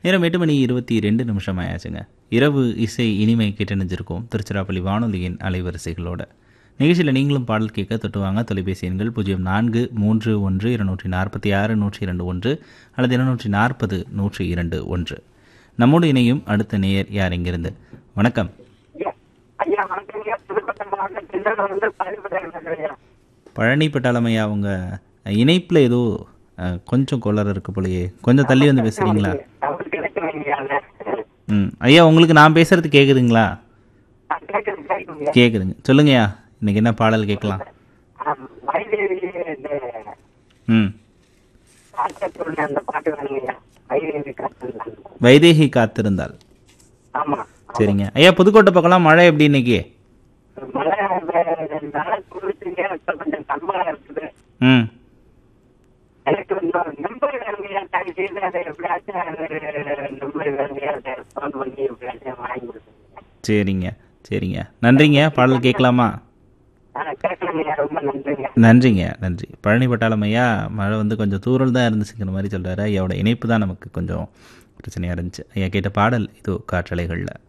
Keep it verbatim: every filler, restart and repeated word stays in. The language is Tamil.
நேரம் எட்டு மணி இருபத்தி ரெண்டு நிமிஷம் ஆயாச்சுங்க. இரவு இசை இனிமை கேட்டணிஞ்சிருக்கோம் திருச்சிராப்பள்ளி வானொலியின் அலைவரிசைகளோட. நிகழ்ச்சியில் நீங்களும் பாடல் கேட்க தொட்டுவாங்க. தொலைபேசி எண்கள் பூஜ்ஜியம் நான்கு மூன்று ஒன்று இருநூற்றி நாற்பத்தி ஆறு நூற்றி இரண்டு ஒன்று அல்லது இருநூற்றி நாற்பது நூற்றி இரண்டு ஒன்று. நம்மோடு இணையும் அடுத்த நேயர் யார் இங்கிருந்து? வணக்கம். பழனி பட்டாளமையா, அவங்க இணைப்பில் ஏதோ கொஞ்சம் கோளாறு இருக்கு போலயே, கொஞ்சம் தள்ளி வந்து பேசுறீங்களா? ம் ஐயா, உங்களுக்கு நான் பேசுறது கேக்குதுங்களா? கேக்குதுங்க, சொல்லுங்கய்யா. இன்னைக்கு என்ன பாடல் கேட்கலாம்? ம் வைதேகி காத்திருந்தால். சரிங்க ஐயா. புதுக்கோட்டை பக்கம்லாம் மழை எப்படி இன்னைக்கு? ம் சரிங்க சரிங்க நன்றிங்க. பாடல் கேட்கலாமா? நன்றிங்க நன்றி. பழனி பட்டாளமையா, மழை வந்து கொஞ்சம் தூரல் தான் இருந்துச்சுங்கிற மாதிரி சொல்கிறாரு. ஐயாவோட இணைப்பு தான் நமக்கு கொஞ்சம் பிரச்சனையாக இருந்துச்சு. ஐயா கேட்ட பாடல் இதோ காற்றலைகளில்.